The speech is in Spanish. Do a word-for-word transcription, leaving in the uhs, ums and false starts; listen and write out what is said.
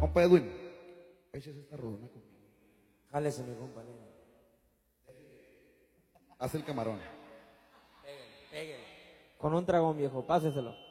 Compa Edwin, échese esta rolona conmigo. Jálese, mi compa, nena. Haz el camarón. Pégale, pégale. Con un tragón, viejo, páseselo.